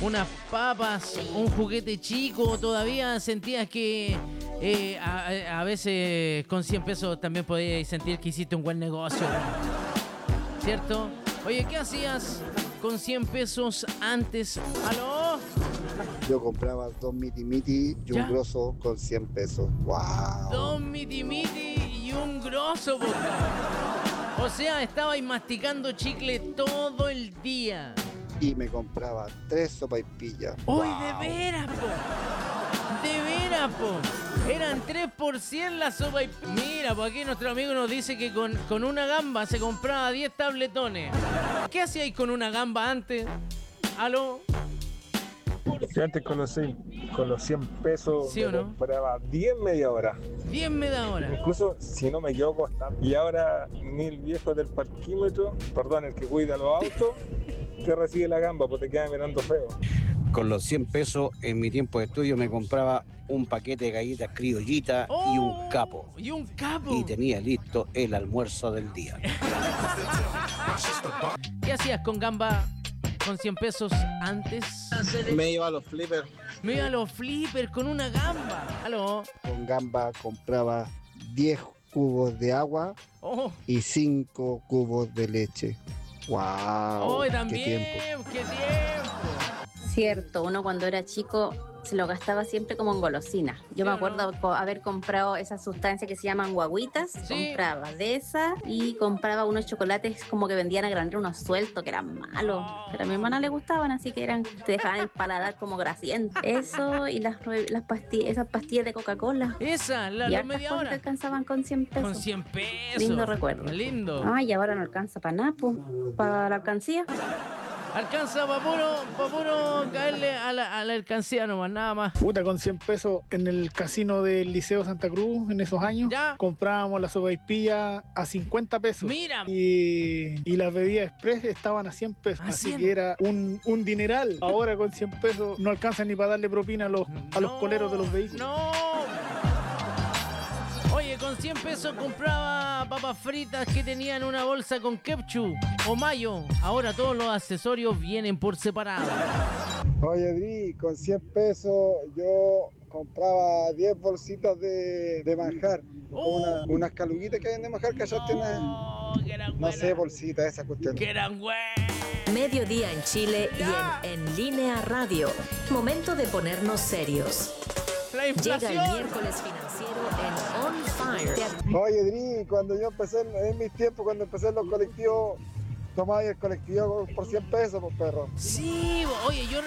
unas papas, un juguete chico, todavía sentías que a veces con 100 pesos también podías sentir que hiciste un buen negocio, ¿cierto? Oye, ¿qué hacías con 100 pesos antes? ¿Aló? Yo compraba 2 miti miti y ¿Ya? un grosso con 100 pesos. ¡Wow! 2 miti miti y un grosso, boca. O sea, estabais masticando chicle todo el día. Y me compraba 3 sopaipillas. ¡Uy, ¡Wow! de veras, po! ¡De veras, po! Eran 3 por 100 la sopa y... Mira, pues aquí nuestro amigo nos dice que con una gamba se compraba 10 tabletones. ¿Qué hacíais con una gamba antes? ¿Aló? Yo antes con los 100 pesos ¿Sí o me no? compraba 10 media hora. 10 me da hora. Incluso, si no me equivoco, hasta... Y ahora ni el viejo del parquímetro, perdón, el que cuida los autos, te recibe la gamba porque te queda mirando feo. Con los 100 pesos en mi tiempo de estudio me compraba un paquete de galletas criollitas y un capo. Y un capo. Y tenía listo el almuerzo del día. ¿Qué hacías con gamba con 100 pesos antes? Me iba a los flippers. Me iba a los flippers con una gamba. ¿Aló? Con gamba compraba 10 cubos de agua Oh, y 5 cubos de leche. ¡Wow! oh, ¡Qué también. tiempo! ¡Qué tiempo! Cierto, uno cuando era chico se lo gastaba siempre como en golosina. Yo me acuerdo haber comprado esas sustancias que se llaman guaguitas, Sí. compraba de esas y compraba unos chocolates como que vendían a granel, unos sueltos que eran malos, pero a mi hermana le gustaban, así que eran, te dejaban el paladar como grasiento. Eso y las pastillas, esas pastillas de Coca-Cola. Esa, la Y de hartas media cosas que hora. alcanzaban con 100 pesos. Con 100 pesos. Lindo recuerdo. Lindo. Ay, ahora no alcanza para nada, para la alcancía. Alcanza para puro caerle a la alcancía nomás, nada más. Puta, con 100 pesos en el casino del Liceo Santa Cruz en esos años, Ya. comprábamos la sopaipilla a 50 pesos. Mira. Y las bebidas express estaban a 100 pesos. ¿A Así 100? que era un dineral. Ahora con 100 pesos no alcanza ni para darle propina a los coleros de los vehículos. No. Oye, con 100 pesos compraba papas fritas que tenían una bolsa con ketchup o mayo. Ahora todos los accesorios vienen por separado. Oye, Dri, con 100 pesos yo compraba 10 bolsitas de manjar. Unas caluguitas que hay de manjar, ¿cachaste? Que eran No buenas. sé, bolsitas, esa cuestión. Que eran buenas. Mediodía en Chile y en Línea Radio. Momento de ponernos serios. La Llega inflación. el miércoles financiero en On Fire. Oye, Dri, cuando yo empecé, en mis tiempos, cuando empecé en los colectivos, tomaba el colectivo por 100 pesos, por perro. Sí, oye, yo